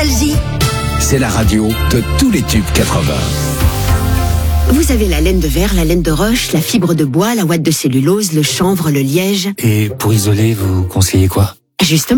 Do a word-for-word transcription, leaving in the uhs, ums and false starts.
Nostalgie. C'est la radio de tous les tubes quatre-vingts. Vous avez la laine de verre, la laine de roche, la fibre de bois, la ouate de cellulose, le chanvre, le liège. Et pour isoler, vous conseillez quoi ? Justement.